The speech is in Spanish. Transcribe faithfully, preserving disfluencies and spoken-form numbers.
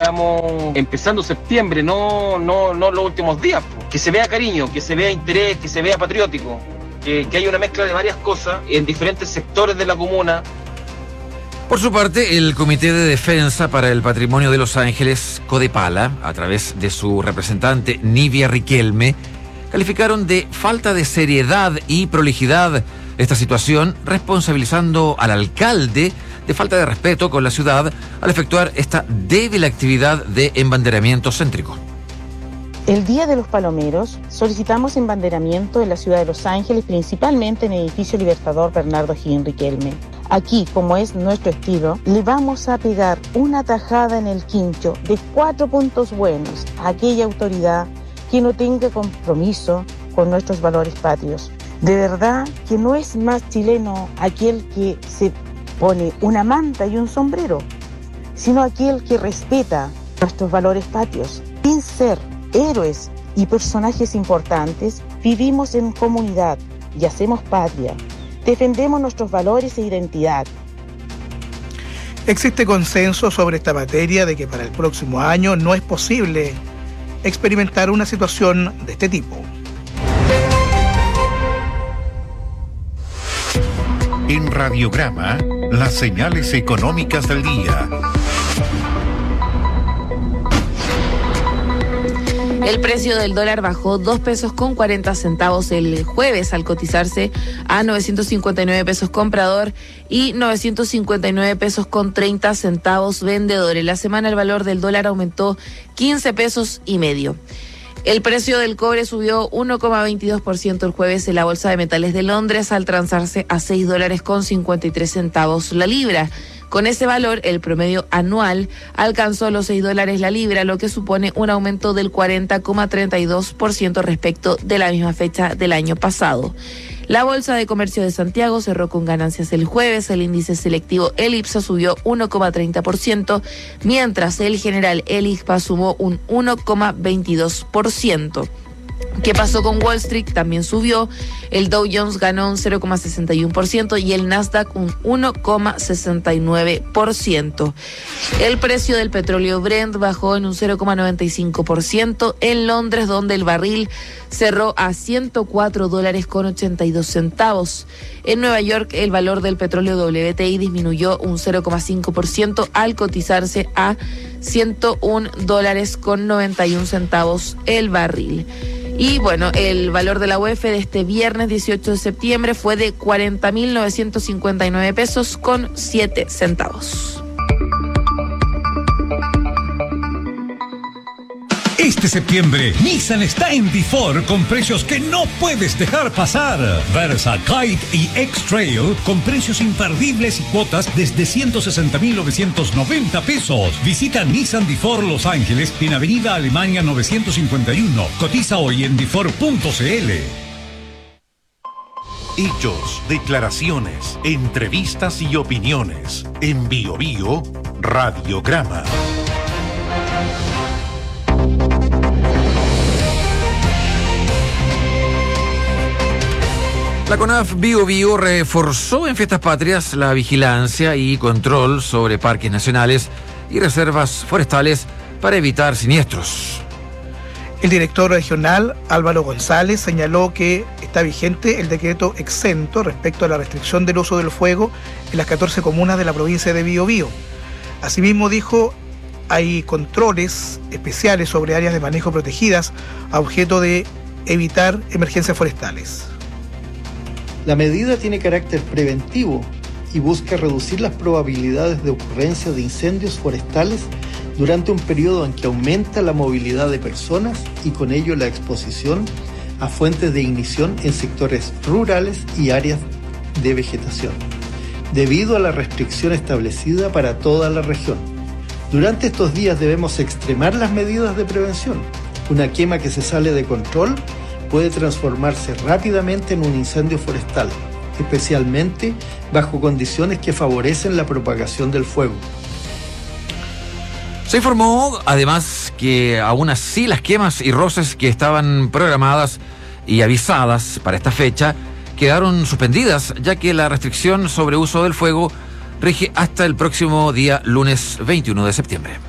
estamos empezando septiembre, no, no, no los últimos días. Que se vea cariño, que se vea interés, que se vea patriótico, que, que haya una mezcla de varias cosas en diferentes sectores de la comuna. Por su parte, el Comité de Defensa para el Patrimonio de Los Ángeles, Codepala, a través de su representante Nivia Riquelme, calificaron de falta de seriedad y prolijidad esta situación, responsabilizando al alcalde de falta de respeto con la ciudad al efectuar esta débil actividad de embanderamiento céntrico. El Día de los Palomeros solicitamos embanderamiento en la ciudad de Los Ángeles, principalmente en el edificio Libertador Bernardo O'Higgins Riquelme. Aquí, como es nuestro estilo, le vamos a pegar una tajada en el quincho de cuatro puntos buenos a aquella autoridad que no tenga compromiso con nuestros valores patrios. De verdad que no es más chileno aquel que se pone una manta y un sombrero, sino aquel que respeta nuestros valores patrios. Sin ser héroes y personajes importantes, vivimos en comunidad y hacemos patria. Defendemos nuestros valores e identidad. Existe consenso sobre esta materia de que para el próximo año no es posible experimentar una situación de este tipo. En Radiograma, las señales económicas del día. El precio del dólar bajó dos pesos con cuarenta centavos el jueves al cotizarse a novecientos cincuenta y nueve pesos comprador y novecientos cincuenta y nueve pesos con treinta centavos vendedor. En la semana el valor del dólar aumentó quince pesos y medio. El precio del cobre subió uno coma veintidós por ciento el jueves en la Bolsa de Metales de Londres al transarse a seis dólares con cincuenta y tres centavos la libra. Con ese valor, el promedio anual alcanzó los seis dólares la libra, lo que supone un aumento del cuarenta coma treinta y dos por ciento respecto de la misma fecha del año pasado. La Bolsa de Comercio de Santiago cerró con ganancias el jueves. El índice selectivo El IPSA subió uno coma treinta por ciento, mientras el general El I C P A sumó un uno coma veintidós por ciento. ¿Qué pasó con Wall Street? También subió. El Dow Jones ganó un cero coma sesenta y uno por ciento y el Nasdaq un uno coma sesenta y nueve por ciento. El precio del petróleo Brent bajó en un cero coma noventa y cinco por ciento en Londres, donde el barril cerró a ciento cuatro dólares con ochenta y dos centavos. En Nueva York, el valor del petróleo W T I disminuyó un cero coma cinco por ciento al cotizarse a ciento uno dólares con noventa y un centavos el barril. Y bueno, el valor de la U E F de este viernes dieciocho de septiembre fue de cuarenta mil novecientos cincuenta y nueve pesos con siete centavos. Este septiembre, Nissan está en Difor con precios que no puedes dejar pasar. Versa, Kite y X-Trail con precios imperdibles y cuotas desde ciento sesenta mil novecientos noventa pesos. Visita Nissan Difor Los Ángeles en Avenida Alemania novecientos cincuenta y uno. Cotiza hoy en difor punto c l. Hechos, declaraciones, entrevistas y opiniones. En Bio Bio, Radiograma. La CONAF Bio Bio reforzó en Fiestas Patrias la vigilancia y control sobre parques nacionales y reservas forestales para evitar siniestros. El director regional, Álvaro González, señaló que está vigente el decreto exento respecto a la restricción del uso del fuego en las catorce comunas de la provincia de Bio Bio. Asimismo, dijo, hay controles especiales sobre áreas de manejo protegidas a objeto de evitar emergencias forestales. La medida tiene carácter preventivo y busca reducir las probabilidades de ocurrencia de incendios forestales durante un periodo en que aumenta la movilidad de personas y con ello la exposición a fuentes de ignición en sectores rurales y áreas de vegetación, debido a la restricción establecida para toda la región. Durante estos días debemos extremar las medidas de prevención. Una quema que se sale de control puede transformarse rápidamente en un incendio forestal, especialmente bajo condiciones que favorecen la propagación del fuego. Se informó, además, que aún así las quemas y roces que estaban programadas y avisadas para esta fecha quedaron suspendidas, ya que la restricción sobre uso del fuego rige hasta el próximo día lunes veintiuno de septiembre.